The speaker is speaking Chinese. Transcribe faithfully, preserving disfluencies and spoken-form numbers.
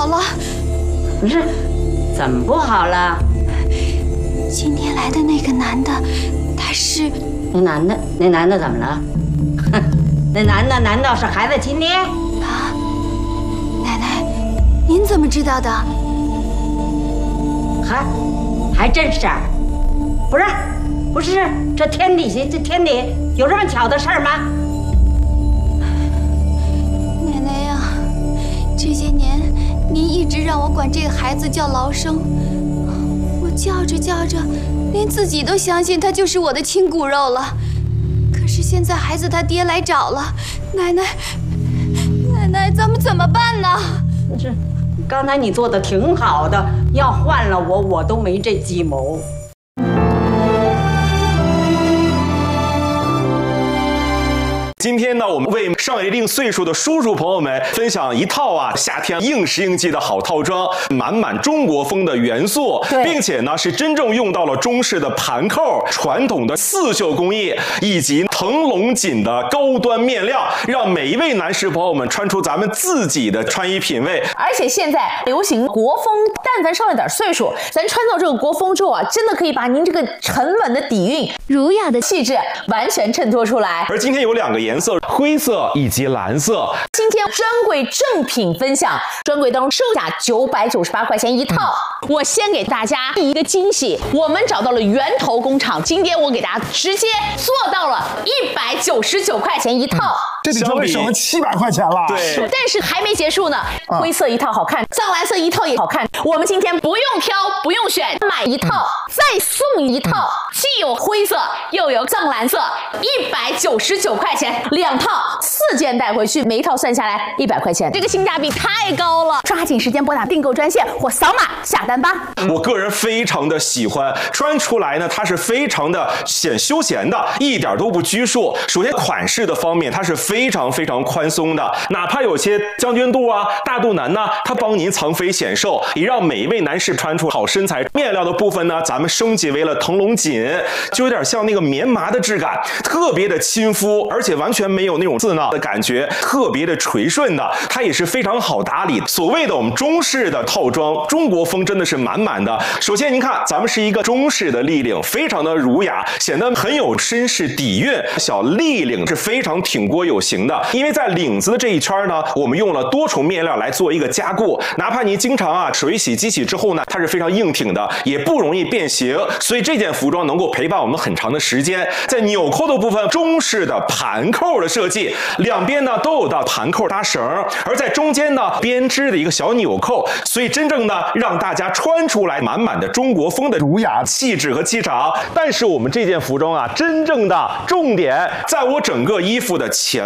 好了。 不是，怎么不好了？ 今天来的那个男的，他是…… 那男的，那男的怎么了？哼，那男的难道是孩子亲爹？ 啊，奶奶，您怎么知道的？ 还还真是。不是，不是，这天底下这天底有这么巧的事儿吗？ 奶奶呀，这些年您一直让我管这个孩子叫劳生，我叫着叫着，连自己都相信他就是我的亲骨肉了。可是现在孩子他爹来找了，奶奶，奶奶，咱们怎么办呢？ 是，刚才你做的挺好的，要换了我，我都没这计谋。 今天呢，我们为上一定岁数的叔叔朋友们分享一套啊夏天应时应季的好套装，满满中国风的元素，并且呢是真正用到了中式的盘扣、传统的刺绣工艺以及腾龙锦的高端面料，让每一位男士朋友们穿出咱们自己的穿衣品味。 而且现在流行国风，但凡上了点岁数，咱穿到这个国风之后啊，真的可以把您这个沉稳的底蕴、儒雅的气质完全衬托出来。 而今天有两个颜色，灰色以及蓝色。 今天专柜正品分享，专柜当中售价九百九十八块钱一套。嗯、我先给大家第一个惊喜，我们找到了源头工厂，今天我给大家直接做到了一百九十九块钱一套。嗯、 这比专柜省了七百块钱了。 对， 但是还没结束呢。啊、灰色一套好看，藏蓝色一套也好看。我们今天不用挑，不用选，买一套、嗯、再送一套，嗯、既有灰色又有藏蓝色，一百九十九块钱两套，四件带回去，每一套算下来一百块钱，这个性价比太高了！抓紧时间拨打订购专线或扫码下单吧。 我个人非常的喜欢，穿出来呢，它是非常的显休闲的，一点都不拘束。首先款式的方面，它是非常非常宽松的，哪怕有些将军肚啊、大肚腩呢，它帮您藏肥显瘦，也让每一位男士穿出好身材。面料的部分呢，咱们升级为了腾龙锦，就有点像那个棉麻的质感，特别的亲肤，而且完全没有那种刺挠的感觉，特别的垂顺的，它也是非常好打理。所谓的我们中式的套装，中国风真的是满满的。首先您看，咱们是一个中式的立领，非常的儒雅，显得很有绅士底蕴。小立领是非常挺锅有型的，因为在领子的这一圈呢，我们用了多重面料来做一个加固，哪怕您经常啊水洗机洗之后呢，它是非常硬挺的，也不容易变形，所以这件服装能够陪伴我们很长的时间。在纽扣的部分，中式的盘扣的设计，两边呢都有到盘扣搭绳，而在中间呢编织的一个小纽扣，所以真正呢让大家穿出来满满的中国风的儒雅气质和气场。但是我们这件服装啊，真正的重点在我整个衣服的前